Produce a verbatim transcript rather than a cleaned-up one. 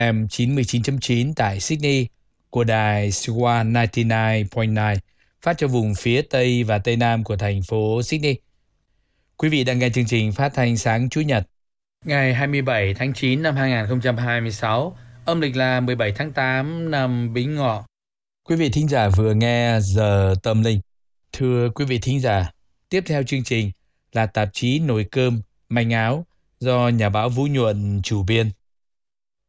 em chín mươi chín chấm chín tại Sydney của đài Swan chín mươi chín phẩy chín phát cho vùng phía Tây và Tây Nam của thành phố Sydney. Quý vị đang nghe chương trình phát thanh sáng Chủ nhật ngày hai mươi bảy tháng chín năm hai nghìn không trăm hai mươi sáu, âm lịch là mười bảy tháng tám năm Bính Ngọ. Quý vị thính giả vừa nghe Giờ Tâm Linh. Thưa quý vị thính giả, tiếp theo chương trình là tạp chí Nồi Cơm Manh Áo do nhà báo Vũ Nhuận chủ biên.